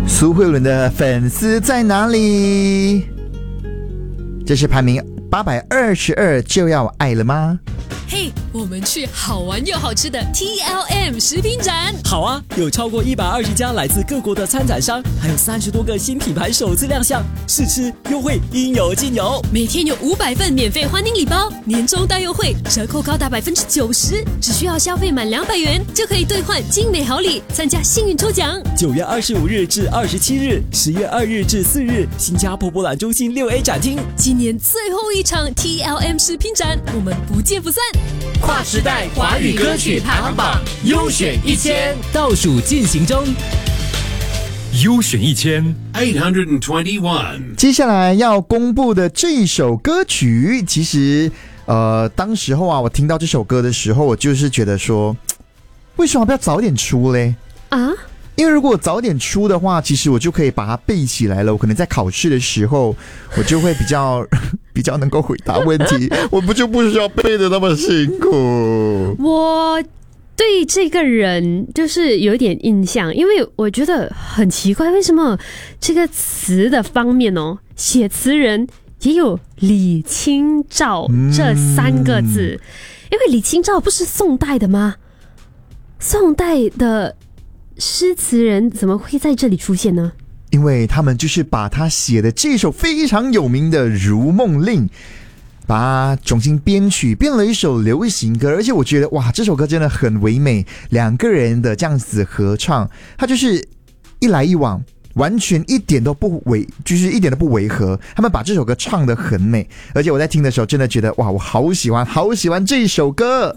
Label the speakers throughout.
Speaker 1: 苏慧伦的粉丝在哪里？这是排名822，就要爱了吗？
Speaker 2: 嘿，我们去好玩又好吃的 TLM 食品展。
Speaker 3: 好啊，有超过120家来自各国的参展商，还有30多个新品牌首次亮相，试吃优惠应有尽有。
Speaker 2: 每天有500份免费欢迎礼包，年终大优惠，折扣高达90%，只需要消费满200元就可以兑换精美好礼，参加幸运抽奖。
Speaker 3: 9月25日至27日，10月2日至4日，新加坡博览中心6A 展厅。
Speaker 2: 今年最后一场 TLM 食品展，我们不见不散。
Speaker 4: 跨时代华语歌曲排行榜优选1000
Speaker 5: 倒数进行中，
Speaker 6: 优选821。
Speaker 1: 接下来要公布的这一首歌曲，其实当时候啊，我听到这首歌的时候，我就是觉得说，为什么不要早点出嘞？
Speaker 2: 啊？
Speaker 1: 因为如果早点出的话，其实我就可以把它背起来了。我可能在考试的时候，我就会比较能够回答问题，我就不需要背得那么辛苦。
Speaker 7: 我对这个人就是有一点印象，因为我觉得很奇怪，为什么这个词的方面哦，写词人也有李清照这3个字，因为李清照不是宋代的吗？宋代的诗词人怎么会在这里出现呢？
Speaker 1: 因为他们就是把他写的这首非常有名的《如梦令》，把它重新编曲，编了一首流行歌。而且我觉得哇，这首歌真的很唯美，2个人的这样子合唱，它就是一来一往，完全一点都不违和。他们把这首歌唱得很美，而且我在听的时候真的觉得哇，我好喜欢这首歌。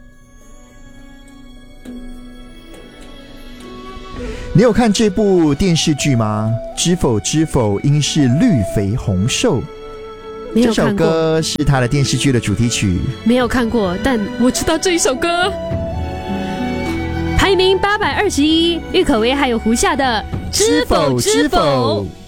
Speaker 1: 你有看这部电视剧吗？知否知否，应是绿肥红瘦。
Speaker 7: 没有看过。
Speaker 1: 这首歌是他的电视剧的主题曲。
Speaker 7: 没有看过，但我知道这一首歌。排名821，郁可唯还有胡夏的《知否知否》。